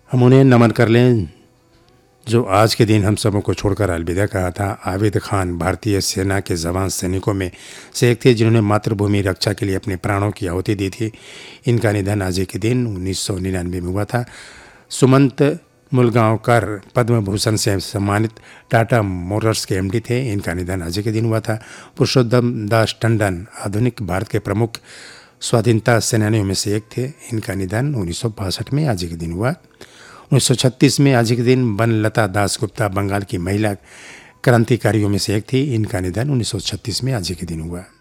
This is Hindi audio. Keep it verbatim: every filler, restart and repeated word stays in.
हम उन्हें नमन कर लें जो आज के दिन हम सबों को छोड़कर अलविदा कहा था। आबिद खान भारतीय सेना के जवान सैनिकों में से एक थे जिन्होंने मातृभूमि रक्षा के लिए अपने प्राणों की आहुति दी थी। इनका निधन आज के दिन उन्नीस सौ निन्यानवे में हुआ था। सुमंत मुलगांवकर पद्म भूषण से सम्मानित टाटा मोटर्स के एमडी थे। इनका निधन आज के दिन हुआ था। पुरुषोत्तम दास टंडन आधुनिक भारत के प्रमुख स्वाधीनता सेनानियों में से एक थे। इनका निधन उन्नीस सौ बासठ में आज के दिन हुआ। उन्नीस सौ छत्तीस में आज के दिन बनलता दासगुप्ता बंगाल की महिला क्रांतिकारियों में से एक थी। इनका निधन उन्नीस सौ छत्तीस में आज के दिन हुआ।